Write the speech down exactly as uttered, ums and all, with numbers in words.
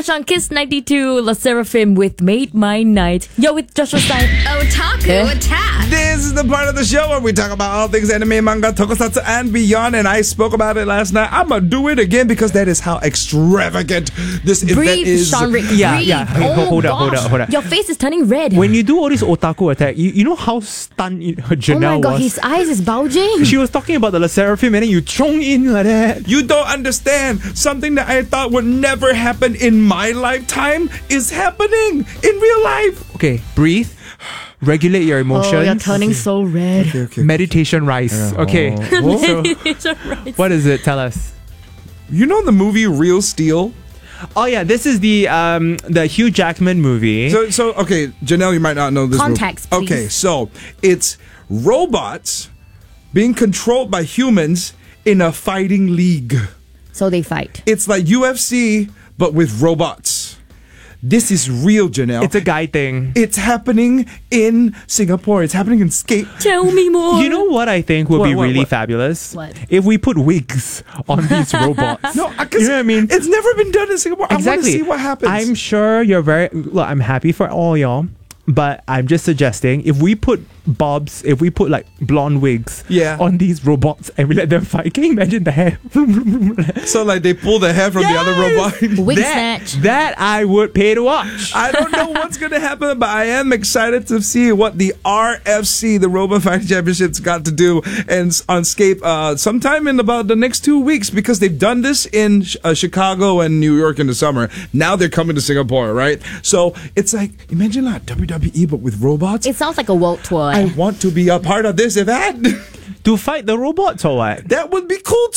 fresh on Kiss ninety-two, La Seraphim with Made My Night. Yo, with Joshua Stein. Otaku Eh? attack. This is the part of the show where we talk about all things anime, manga, tokusatsu, and beyond. And I spoke about it last night. I'm gonna do it again because that is how extravagant this event Breathe, is. Sean Rick. Yeah, breathe. yeah. Oh, Hold up, gosh. hold up, hold up. Your face is turning red. When you do all this otaku attack, you, you know how stunned Janelle oh my god, was? his eyes is bulging. She was talking about the La Seraphim and then you chong in like that. You don't understand. Something that I thought would never happen in my lifetime is happening in real life. Okay, breathe. Regulate your emotions. Oh, you're turning so red. Okay, okay. Meditation rice. Okay. So, Right. what is it? Tell us. You know the movie Real Steel? Oh yeah, this is the um the Hugh Jackman movie. So, so okay, Janelle, you might not know this. Context, movie. please. Okay, so it's robots being controlled by humans in a fighting league. So they fight. It's like U F C, but with robots. This is real, Janelle. It's a guy thing. It's happening in Singapore. It's happening in Skate. Tell me more. You know what I think would What, be what, really what? fabulous? What? If we put wigs on these robots. No, because You know what I mean? it's never been done in Singapore. I want Exactly. to see what happens. I'm sure you're very. Look, I'm happy for all y'all, but I'm just suggesting if we put bobs, if we put like blonde wigs Yeah. on these robots and we let them fight, can you imagine the hair? so like they pull the hair from the other Yes! robot. Wig that, snatch. that I would pay to watch. I don't know what's going to happen, but I am excited to see what the R F C, the Robot Fighting Championships, got to do and s- on Scape uh, sometime in about the next two weeks because they've done this in sh- uh, Chicago and New York in the summer. Now they're coming to Singapore, right? So it's like, imagine like W W E, but with robots. It sounds like a world tour. I want to be a part of this event. To fight the robots or what? That would be cool